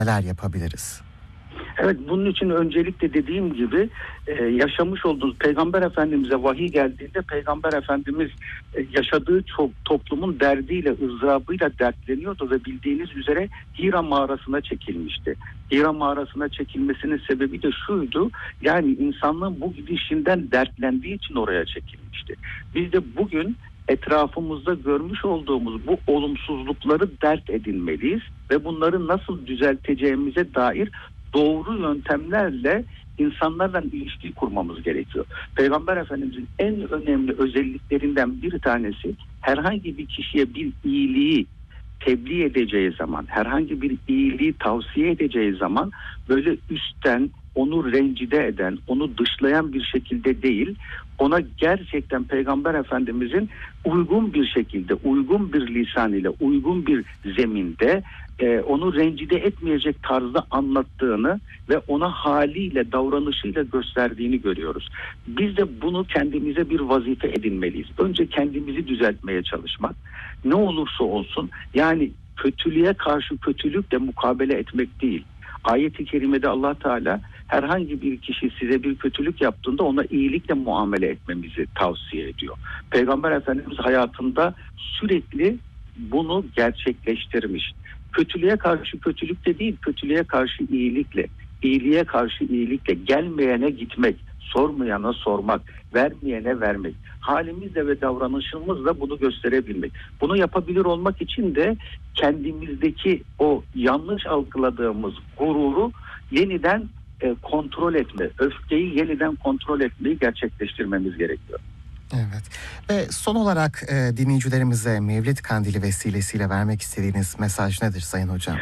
neler yapabiliriz? Evet, bunun için öncelikle dediğim gibi yaşamış olduğumuz Peygamber Efendimiz'e vahiy geldiğinde Peygamber Efendimiz yaşadığı toplumun derdiyle, ızdırabıyla dertleniyordu ve bildiğiniz üzere Hira mağarasına çekilmişti. Hira mağarasına çekilmesinin sebebi de şuydu, yani insanlığın bu gidişinden dertlendiği için oraya çekilmişti. Biz de bugün etrafımızda görmüş olduğumuz bu olumsuzlukları dert edinmeliyiz ve bunları nasıl düzelteceğimize dair doğru yöntemlerle insanlarla ilişki kurmamız gerekiyor. Peygamber Efendimizin en önemli özelliklerinden bir tanesi, herhangi bir kişiye bir iyiliği tebliğ edeceği zaman, herhangi bir iyiliği tavsiye edeceği zaman böyle üstten onu rencide eden, onu dışlayan bir şekilde değil, ona gerçekten Peygamber Efendimizin uygun bir şekilde, uygun bir lisan ile, uygun bir zeminde onu rencide etmeyecek tarzda anlattığını ve ona haliyle, davranışıyla gösterdiğini görüyoruz. Biz de bunu kendimize bir vazife edinmeliyiz. Önce kendimizi düzeltmeye çalışmak. Ne olursa olsun, yani kötülüğe karşı kötülükle mukabele etmek değil. Ayet-i kerimede Allah Teala herhangi bir kişi size bir kötülük yaptığında ona iyilikle muamele etmemizi tavsiye ediyor. Peygamber Efendimiz hayatında sürekli bunu gerçekleştirmiş. Kötülüğe karşı kötülükle değil, kötülüğe karşı iyilikle, iyiliğe karşı iyilikle, gelmeyene gitmek, sormayana sormak, vermeyene vermek. Halimizle ve davranışımızla bunu gösterebilmek. Bunu yapabilir olmak için de kendimizdeki o yanlış algıladığımız gururu yeniden kontrol etme, öfkeyi yeniden kontrol etmeyi gerçekleştirmemiz gerekiyor. Evet. Ve son olarak dinleyicilerimize Mevlid Kandili vesilesiyle vermek istediğiniz mesaj nedir Sayın Hocam?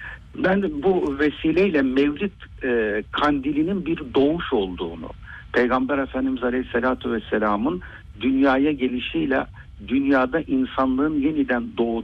Ben de bu vesileyle Mevlid Kandili'nin bir doğuş olduğunu, Peygamber Efendimiz Aleyhisselatü Vesselam'ın dünyaya gelişiyle dünyada insanlığın yeniden doğduğunu